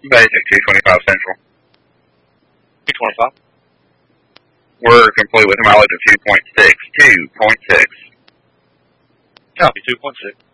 Basic 225 Central. 225? We're complete with a mileage of 2.6. 2.6. Copy, 2.6.